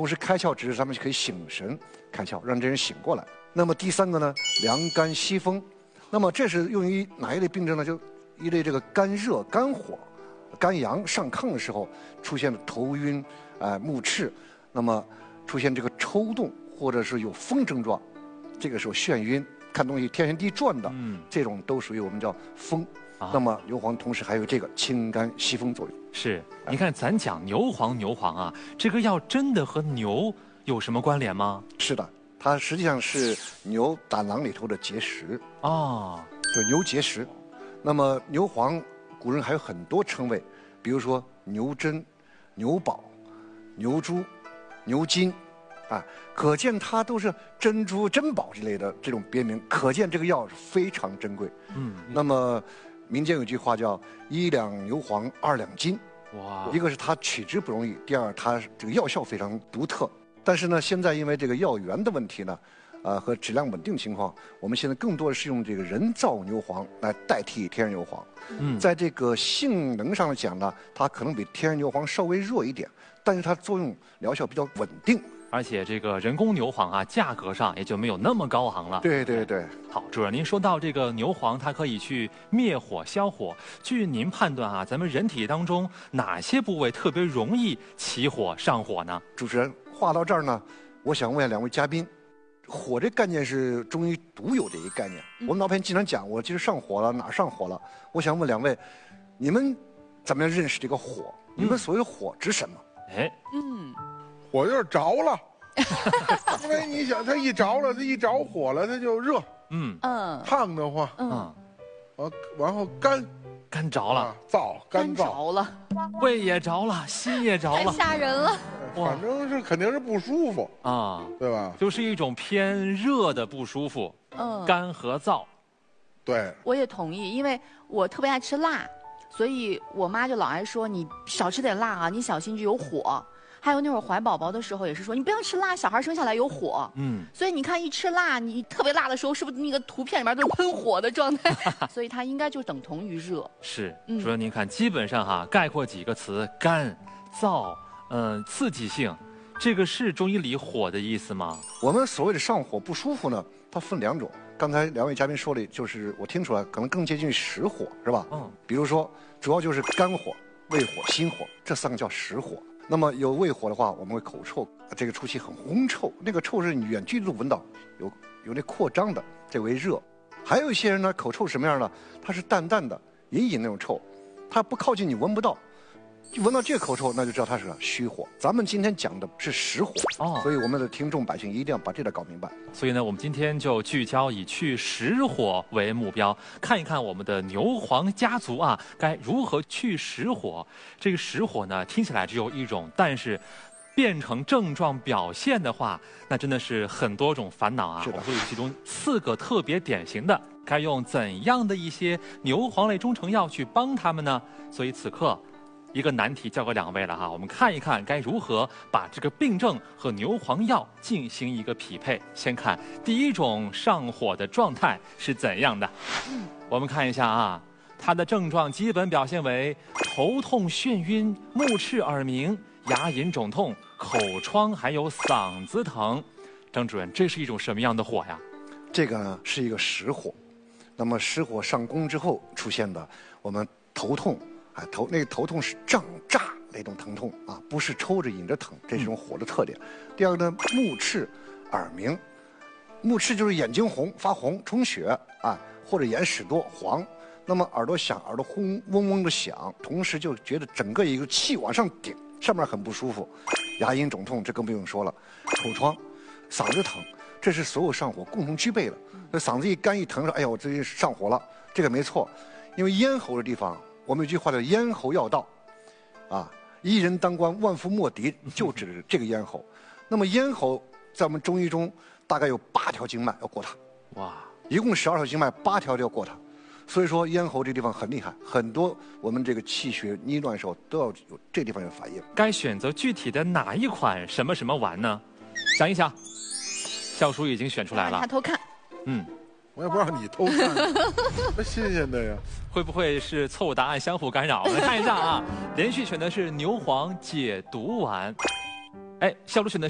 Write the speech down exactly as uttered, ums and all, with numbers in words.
同时开窍只是咱们可以醒神开窍，让这人醒过来。那么第三个呢，凉肝息风。那么这是用于哪一类病症呢？就一类这个肝热、肝火、肝阳上亢的时候出现头晕、呃目赤，那么出现这个抽动或者是有风症状，这个时候眩晕、看东西天旋地转的，嗯，这种都属于我们叫风。啊、那么牛黄同时还有这个清肝息风作用。 是，你看咱讲牛黄，牛黄啊，这个药真的和牛有什么关联吗？ 是的。它实际上是牛胆囊里头的结石哦，就牛结石。那么牛黄，古人还有很多称谓，比如说牛珍、牛宝、牛珠、牛筋，啊，可见它都是珍珠、珍宝之类的这种别名，可见这个药是非常珍贵。嗯，那么民间有句话叫“一两牛黄，二两金”。哇，一个是它取之不容易，第二它这个药效非常独特。但是呢，现在因为这个药源的问题呢，呃和质量稳定情况，我们现在更多的是用这个人造牛黄来代替天然牛黄。嗯，在这个性能上讲呢，它可能比天然牛黄稍微弱一点，但是它作用疗效比较稳定。 而且这个人工牛黄啊，价格上也就没有那么高昂了。 对对对。 好，主任，您说到这个牛黄，它可以去灭火消火。据您判断啊，咱们人体当中哪些部位特别容易起火上火呢？ 主持人，话到这儿呢，我想问两位嘉宾，火这概念是中医独有的一个概念。嗯、我们老百姓经常讲，我今儿上火了，哪儿上火了？我想问两位，你们怎么样认识这个火？你们所谓的火指什么？哎， 嗯。火就是着了，因为你想，它一着了，它一着火了，它就热，嗯嗯，烫的慌，嗯，完然后干， 干着了，啊、 燥，干燥着了， 胃也着了，心也着了， 太吓人了。 反正是肯定是不舒服啊，对吧？ 就是一种偏热的不舒服，嗯，干和燥。 对， 我也同意，因为我特别爱吃辣，所以我妈就老爱说你少吃点辣啊，你小心就有火。还有那会儿怀宝宝的时候也是说，你不要吃辣，小孩生下来有火。嗯，所以你看一吃辣，你特别辣的时候，是不是那个图片里面都是喷火的状态？所以它应该就等同于热。 是，主任您看，基本上哈概括几个词：干、燥，嗯、呃，刺激性。这个是中医里火的意思吗？ 我们所谓的上火不舒服呢，它分两种。刚才两位嘉宾说的，就是我听出来可能更接近于实火，是吧？嗯。比如说，主要就是肝火、胃火、心火，这三个叫实火。那么有胃火的话，我们会口臭，这个出气很烘臭，那个臭是你远距离都闻到，有有那扩张的，这为热。还有一些人呢，口臭什么样呢？它是淡淡的、隐隐那种臭，它不靠近你闻不到，一闻到这个口臭，那就知道它是个虚火。咱们今天讲的是实火，哦，所以我们的听众百姓一定要把这点搞明白。 所以呢，我们今天就聚焦以去实火为目标，看一看我们的牛黄家族啊，该如何去实火。这个实火呢，听起来只有一种，但是变成症状表现的话，那真的是很多种烦恼啊。 是的， 所以其中四个特别典型的，该用怎样的一些牛黄类中成药去帮他们呢？所以此刻，一个难题交给两位了哈，我们看一看该如何把这个病症和牛黄药进行一个匹配。先看第一种上火的状态是怎样的，我们看一下啊，它的症状基本表现为头痛、眩晕、目赤、耳鸣、牙龈肿痛、口疮，还有嗓子疼。张主任，这是一种什么样的火呀？ 这个呢是一个实火，那么实火上攻之后出现的，我们头痛。哎，头那个头痛是胀炸那种疼痛啊，不是抽着引着疼，这是种火的特点。嗯、第二个呢，目赤、耳鸣，目赤就是眼睛红、发红、充血啊，或者眼屎多、黄。那么耳朵响，耳朵轰嗡嗡的响，同时就觉得整个一个气往上顶，上面很不舒服。牙龈肿痛，这更不用说了。口疮、嗓子疼，这是所有上火共同具备的。那嗓子一干一疼，说：“哎呀，我最近上火了。”这个没错，因为咽喉的地方。我们有句话叫“咽喉要道”，啊，一人当关，万夫莫敌，就指这个咽喉。那么咽喉在我们中医中大概有八条经脉要过它，哇，一共十二条经脉，八条都要过它。所以说咽喉这地方很厉害，很多我们这个气血逆乱的时候都要有这地方有反应。 该选择具体的哪一款什么什么丸呢？想一想，笑叔已经选出来了。 他偷看， 嗯。 我也不让你偷看，多新鲜的呀！ 会不会是错误答案相互干扰？我们看一下啊，连续选的是牛黄解毒丸，哎，笑叔选的